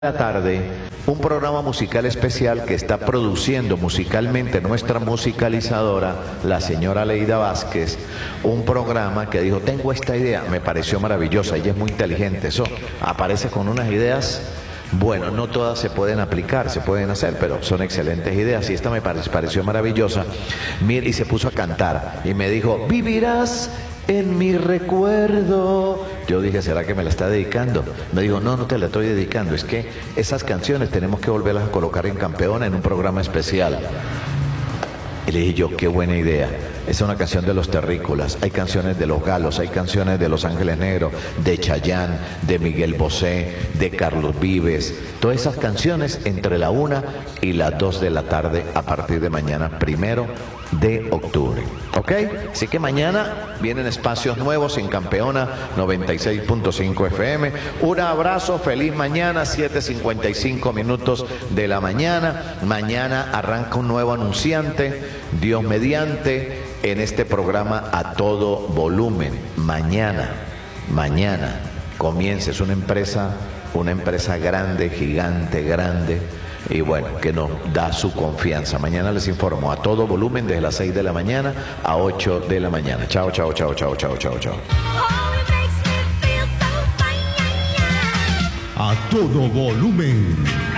la tarde, un programa musical especial que está produciendo musicalmente nuestra musicalizadora, la señora Leida Vázquez, un programa que dijo, tengo esta idea, me pareció maravillosa, ella es muy inteligente, eso aparece con unas ideas, bueno, no todas se pueden aplicar, se pueden hacer, pero son excelentes ideas, y esta me pareció maravillosa. Mira, y se puso a cantar, y me dijo, vivirás en mi recuerdo. Yo dije, ¿será que me la está dedicando? Me dijo, no, no te la estoy dedicando, es que esas canciones tenemos que volverlas a colocar en Campeona en un programa especial. Y le dije yo, qué buena idea. Es una canción de los Terrícolas, hay canciones de los Galos, hay canciones de Los Ángeles Negros, de Chayanne, de Miguel Bosé, de Carlos Vives. Todas esas canciones entre la 1 y las 2 de la tarde a partir de mañana, 1 de octubre. ¿Ok? Así que mañana vienen espacios nuevos en Campeona 96.5 FM. Un abrazo, feliz mañana, 7:55 minutos de la mañana. Mañana arranca un nuevo anunciante, Dios mediante, en este programa A Todo Volumen. Mañana comienza, es una empresa grande, gigante, grande, y bueno, que nos da su confianza. Mañana les informo, A Todo Volumen, desde las 6 de la mañana a 8 de la mañana. Chao, chao, chao, chao, chao, chao, chao. A Todo Volumen.